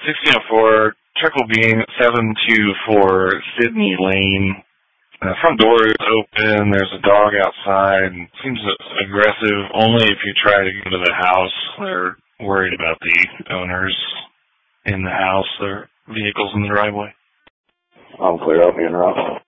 1604, Trickle Bean, 724 Sydney Lane. Front door is open. There's a dog outside. Seems aggressive only if you try to go to the house. They're worried about the owners in the house. Their vehicles in the driveway. I'm clear. I'll be in route.